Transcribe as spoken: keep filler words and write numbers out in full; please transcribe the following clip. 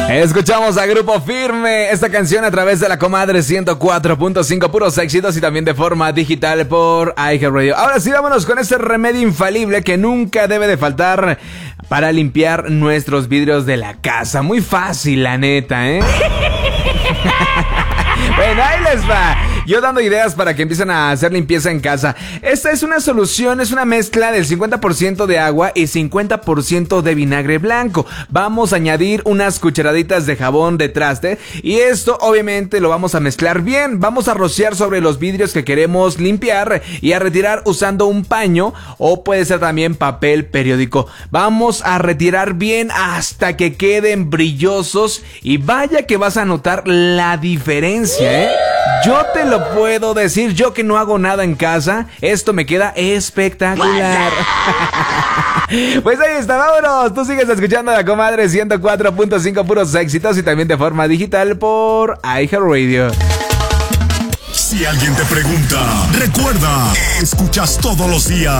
Escuchamos a Grupo Firme, esta canción a través de la Comadre ciento cuatro punto cinco, puros éxitos y también de forma digital por iHeartRadio. Ahora sí, vámonos con ese remedio infalible que nunca debe de faltar para limpiar nuestros vidrios de la casa. Muy fácil, la neta, ¿eh? Bueno, ahí les va. Yo dando ideas para que empiecen a hacer limpieza en casa. Esta es una solución, es una mezcla del cincuenta por ciento de agua y cincuenta por ciento de vinagre blanco. Vamos a añadir unas cucharaditas de jabón de traste y esto obviamente lo vamos a mezclar bien. Vamos a rociar sobre los vidrios que queremos limpiar y a retirar usando un paño o puede ser también papel periódico. Vamos a retirar bien hasta que queden brillosos y vaya que vas a notar la diferencia, ¿eh? Yo te lo puedo decir, yo que no hago nada en casa, esto me queda espectacular. Pues ahí está, vámonos. Tú sigues escuchando a la Comadre ciento cuatro punto cinco, puros éxitos y también de forma digital por iHeartRadio. Si alguien te pregunta, recuerda, escuchas todos los días